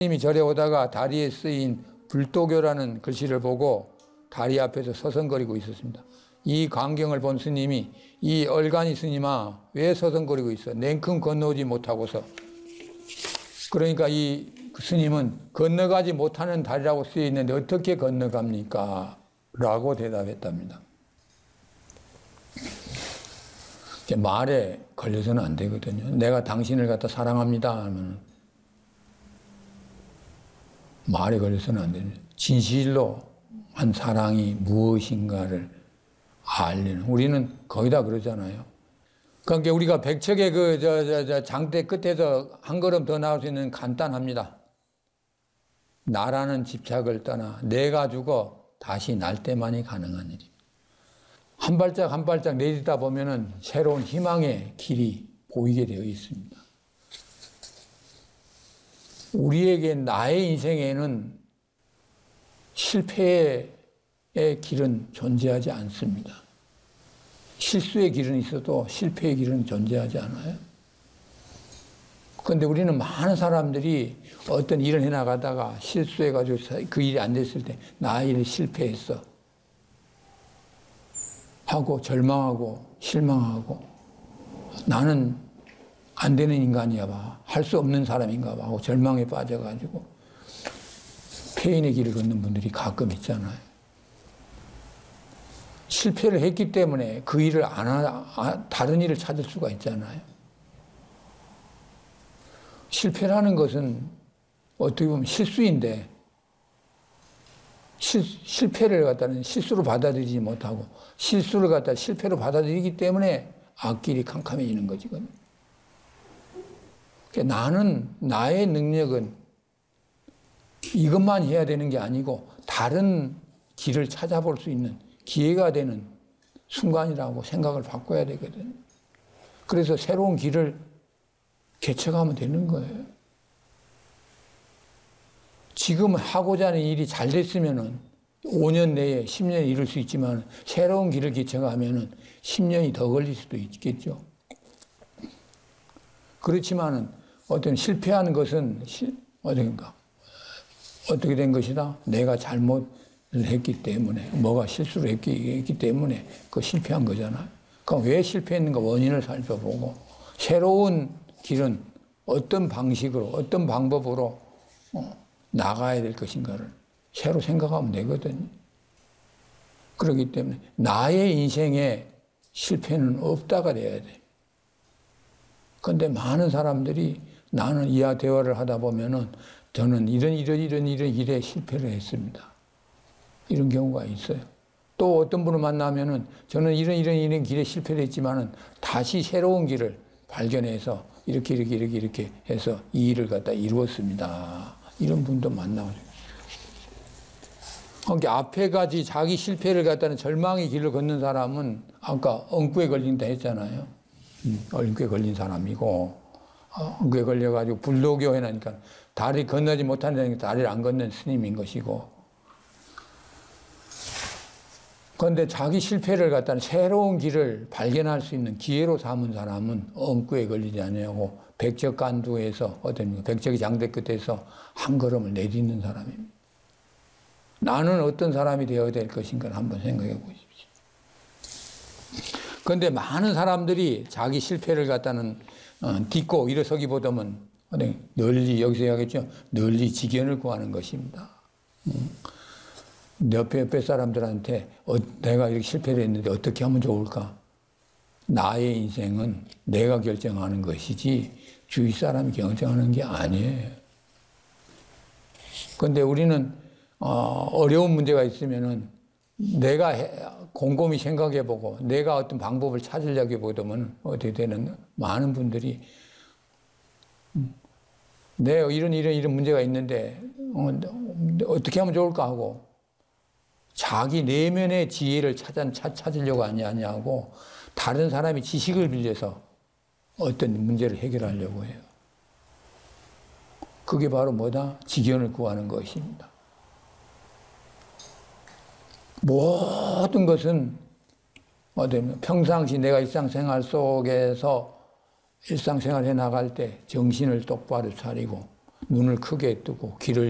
스님이 절에 오다가 다리에 쓰인 불도교라는 글씨를 보고 다리 앞에서 서성거리고 있었습니다. 이 광경을 본 스님이 이 얼간이 스님아 왜 서성거리고 있어? 냉큼 건너오지 못하고서. 그러니까 이 스님은 건너가지 못하는 다리라고 쓰여 있는데 어떻게 건너갑니까? 라고 대답했답니다. 말에 걸려서는 안 되거든요. 내가 당신을 갖다 사랑합니다 하면 말에 걸려서는 안 됩니다. 진실로 한 사랑이 무엇인가를 알리는, 우리는 거의 다 그러잖아요. 그러니까 우리가 백척의 장대 끝에서 한 걸음 더 나올 수 있는 간단합니다. 나라는 집착을 떠나 내가 죽어 다시 날 때만이 가능한 일입니다. 한 발짝 한 발짝 내딛다 보면은 새로운 희망의 길이 보이게 되어 있습니다. 우리에게 나의 인생에는 실패의 길은 존재하지 않습니다. 실수의 길은 있어도 실패의 길은 존재하지 않아요. 그런데 우리는 많은 사람들이 어떤 일을 해나가다가 실수해가지고 그 일이 안 됐을 때 나 일이 실패했어 하고 절망하고 실망하고 나는 안 되는 인간이야 봐, 할 수 없는 사람인가 봐 하고 절망에 빠져가지고 폐인의 길을 걷는 분들이 가끔 있잖아요. 실패를 했기 때문에 그 일을 다른 일을 찾을 수가 있잖아요. 실패라는 것은 어떻게 보면 실수인데 실패를 갖다는 실수로 받아들이지 못하고 실수를 갖다 실패로 받아들이기 때문에 앞길이 캄캄해지는 거지거든요. 그러니까 나는 나의 능력은 이것만 해야 되는 게 아니고 다른 길을 찾아볼 수 있는 기회가 되는 순간이라고 생각을 바꿔야 되거든요. 그래서 새로운 길을 개척하면 되는 거예요. 지금 하고자 하는 일이 잘 됐으면은 5년 내에 10년에 이룰 수 있지만 새로운 길을 개척하면은 10년이 더 걸릴 수도 있겠죠. 그렇지만은 어떤 실패하는 것은 어떻게 된 것이다? 내가 잘못을 했기 때문에, 뭐가 실수를 했기 때문에 그 실패한 거잖아요. 그럼 왜 실패했는가 원인을 살펴보고 새로운 길은 어떤 방식으로, 어떤 방법으로 나가야 될 것인가를 새로 생각하면 되거든요. 그렇기 때문에 나의 인생에 실패는 없다가 돼야 돼요. 그런데 많은 사람들이 나는 이와 대화를 하다 보면은 저는 이런 일에 실패를 했습니다. 이런 경우가 있어요. 또 어떤 분을 만나면은 저는 이런 길에 실패를 했지만은 다시 새로운 길을 발견해서 이렇게 해서 이 일을 갖다 이루었습니다. 이런 분도 만나요. 그러니까 앞에까지 자기 실패를 갖다는 절망의 길을 걷는 사람은 아까 엉구에 걸린다 했잖아요. 엉구에 걸린 사람이고, 엉구에 걸려가지고 불도교 해나니까 다리 건너지 못한다니까 다리를 안 걷는 스님인 것이고, 그런데 자기 실패를 갖다는 새로운 길을 발견할 수 있는 기회로 삼은 사람은 엉구에 걸리지 아니하고 백적간두에서 어떤 백적의 장대 끝에서 한 걸음을 내딛는 사람입니다. 나는 어떤 사람이 되어야 될 것인가를 한번 생각해 보십시오. 그런데 많은 사람들이 자기 실패를 갖다는 딛고 일어서기보다는 널리, 여기서 이야기했죠. 널리 지견을 구하는 것입니다. 옆에 사람들한테 내가 이렇게 실패를 했는데 어떻게 하면 좋을까? 나의 인생은 내가 결정하는 것이지 주위 사람이 결정하는 게 아니에요. 그런데 우리는 어려운 문제가 있으면은 내가 곰곰이 생각해보고 내가 어떤 방법을 찾으려고 보다면 어떻게 되는 많은 분들이 내가 이런 문제가 있는데 어떻게 하면 좋을까 하고 자기 내면의 지혜를 찾으려고 하냐고 다른 사람이 지식을 빌려서 어떤 문제를 해결하려고 해요. 그게 바로 뭐다? 지견을 구하는 것입니다. 모든 것은 평상시 내가 일상생활 속에서 일상생활 해 나갈 때 정신을 똑바로 차리고 문을 크게 뜨고 길을